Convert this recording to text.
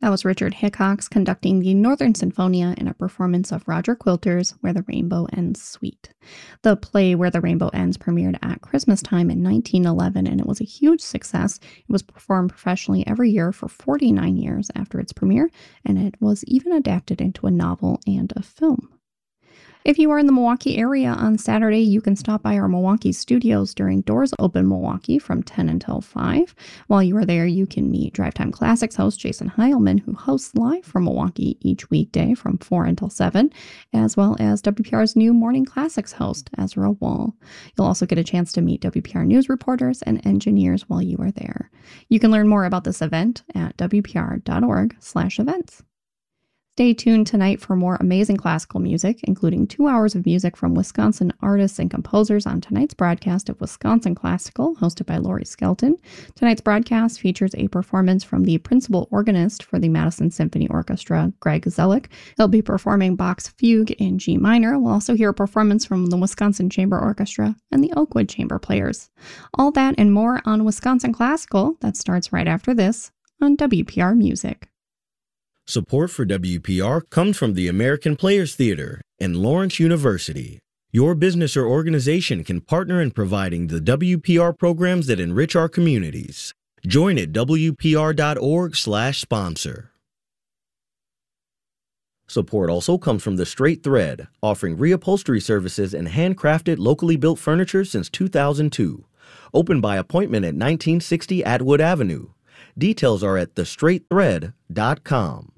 That was Richard Hickox conducting the Northern Sinfonia in a performance of Roger Quilter's Where the Rainbow Ends Suite. The play Where the Rainbow Ends premiered at Christmas time in 1911, and it was a huge success. It was performed professionally every year for 49 years after its premiere, and it was even adapted into a novel and a film. If you are in the Milwaukee area on Saturday, you can stop by our Milwaukee studios during Doors Open Milwaukee from 10 until 5. While you are there, you can meet Drive Time Classics host Jason Heilman, who hosts live from Milwaukee each weekday from 4 until 7, as well as WPR's new Morning Classics host, Ezra Wall. You'll also get a chance to meet WPR news reporters and engineers while you are there. You can learn more about this event at wpr.org/events. Stay tuned tonight for more amazing classical music, including 2 hours of music from Wisconsin artists and composers on tonight's broadcast of Wisconsin Classical, hosted by Lori Skelton. Tonight's broadcast features a performance from the principal organist for the Madison Symphony Orchestra, Greg Zellick. He'll be performing Bach's Fugue in G minor. We'll also hear a performance from the Wisconsin Chamber Orchestra and the Oakwood Chamber Players. All that and more on Wisconsin Classical. That starts right after this on WPR Music. Support for WPR comes from the American Players Theater and Lawrence University. Your business or organization can partner in providing the WPR programs that enrich our communities. Join at WPR.org/sponsor. Support also comes from The Straight Thread, offering reupholstery services and handcrafted, locally built furniture since 2002. Open by appointment at 1960 Atwood Avenue. Details are at thestraightthread.com.